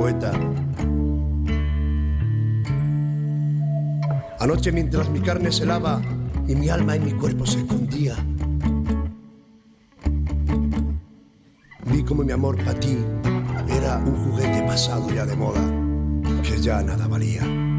poeta. Anoche mientras mi carne se lava y mi alma en mi cuerpo se escondía, vi como mi amor para ti era un juguete pasado ya de moda, que ya nada valía.